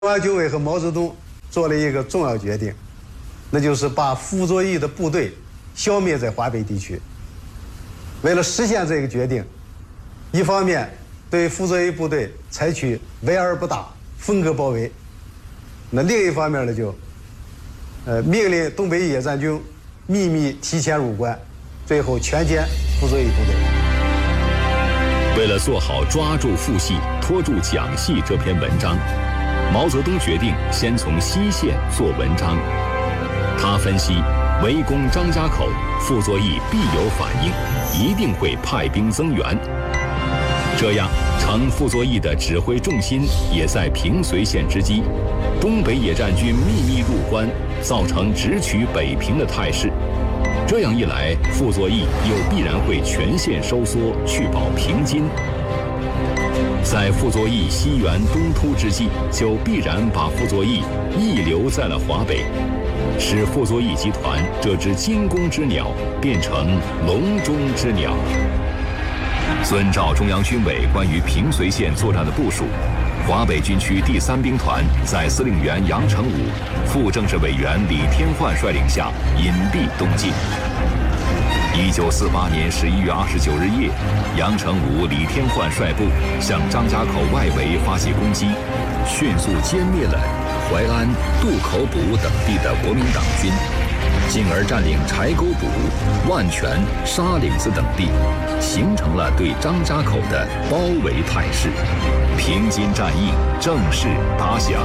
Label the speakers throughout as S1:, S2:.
S1: 中央军委和毛泽东做了一个重要决定，那就是把傅作义的部队消灭在华北地区。为了实现这个决定，一方面对傅作义部队采取围而不打、分割包围，那另一方面呢命令东北野战军秘密提前入关，最后全歼傅作义部队。
S2: 为了做好抓住傅系、拖住蒋系这篇文章，毛泽东决定先从西线做文章。他分析，围攻张家口，傅作义必有反应，一定会派兵增援。这样，乘傅作义的指挥重心也在平绥线之机，东北野战军秘密入关，造成直取北平的态势。这样一来，傅作义又必然会全线收缩，去保平津。在傅作义西援东突之际，就必然把傅作义遗留在了华北，使傅作义集团这只惊弓之鸟变成笼中之鸟。遵照中央军委关于平绥线作战的部署，华北军区第3兵团在司令员杨成武、副政治委员李天焕率领下隐蔽东进。1948年11月29日夜，杨成武、李天焕率部向张家口外围发起攻击，迅速歼灭了淮安、渡口堡等地的国民党军，进而占领柴沟堡、万全、沙岭子等地，形成了对张家口的包围态势。平津战役正式打响。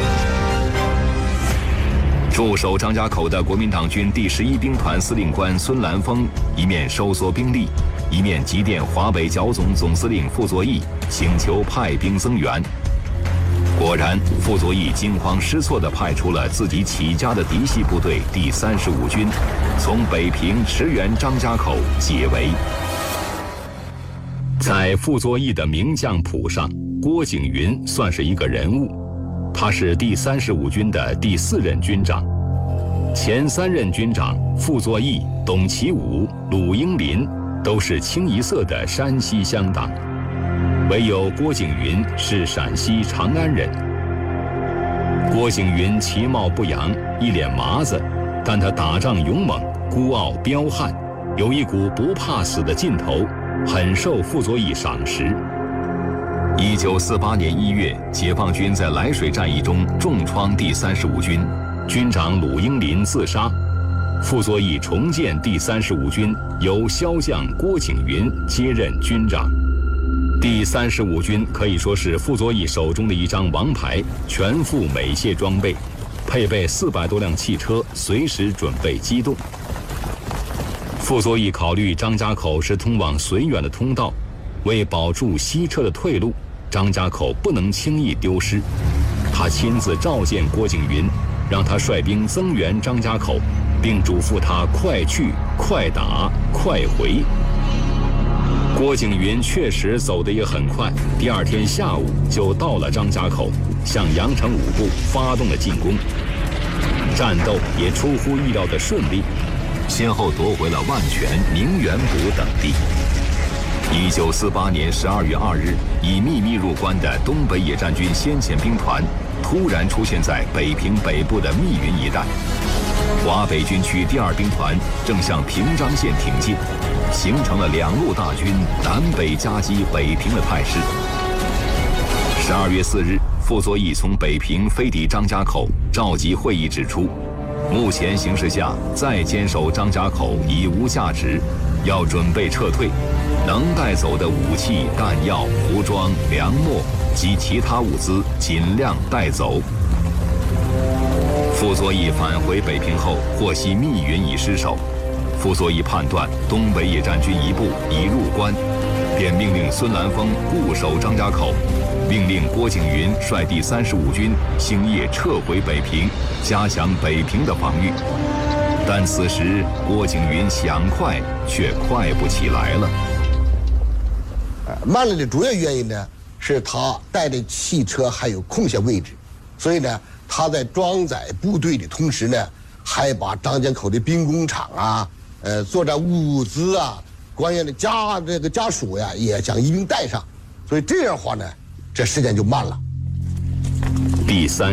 S2: 驻守张家口的国民党军第11兵团司令官孙兰峰一面收缩兵力，一面急电华北剿总总司令傅作义，请求派兵增援。果然，傅作义惊慌失措地派出了自己起家的嫡系部队第35军，从北平驰援张家口解围。在傅作义的名将谱上，郭景云算是一个人物。他是第35军的第4任军长，前3任军长傅作义、董其武、鲁英林都是清一色的山西乡党，唯有郭景云是陕西长安人。郭景云其貌不扬，一脸麻子，但他打仗勇猛、孤傲彪悍，有一股不怕死的劲头，很受傅作义赏识。1948年1月，解放军在涞水战役中重创第35军，军长鲁英林自杀，傅作义重建第35军，由骁将郭景云接任军长。第35军可以说是傅作义手中的一张王牌，全副美械装备，配备400多辆汽车，随时准备机动。傅作义考虑张家口是通往绥远的通道，为保住西撤的退路，张家口不能轻易丢失。他亲自召见郭景云，让他率兵增援张家口，并嘱咐他快去、快打、快回。郭景云确实走得也很快，第2天下午就到了张家口，向杨成武部发动了进攻。战斗也出乎意料的顺利，先后夺回了万全、明远堡等地。1948年12月2日，已秘密入关的东北野战军先遣兵团突然出现在北平北部的密云一带，华北军区第2兵团正向平章县挺进，形成了2路大军南北夹击北平的态势。12月4日，傅作义从北平飞抵张家口，召集会议指出，目前形势下再坚守张家口已无价值，要准备撤退，能带走的武器、弹药、服装、粮秣及其他物资尽量带走。傅作义返回北平后，获悉密云已失守，傅作义判断东北野战军一部已入关，便命令孙兰峰固守张家口，命令郭景云率第35军星夜撤回北平，加强北平的防御。但此时郭景云想快却快不起来了。
S3: 慢了的主要原因呢，是他带的汽车还有空闲位置，所以呢，他在装载部队的同时呢，还把张家口的兵工厂啊、作战物资啊、关键的家属呀，也将一并带上，所以这样的话呢，这时间就慢了。
S2: 第3